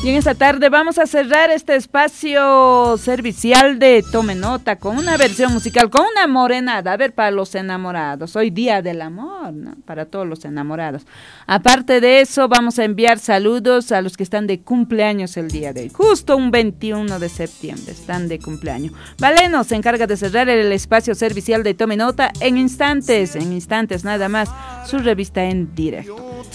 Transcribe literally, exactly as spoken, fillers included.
Y en esta tarde vamos a cerrar este espacio servicial de Tome Nota con una versión musical, con una morenada, a ver, para los enamorados. Hoy día del amor, ¿no? Para todos los enamorados. Aparte de eso, vamos a enviar saludos a los que están de cumpleaños el día de hoy. Justo un veintiuno de septiembre están de cumpleaños. Valeno se encarga de cerrar el espacio servicial de Tome Nota en instantes, en instantes nada más, su revista en directo.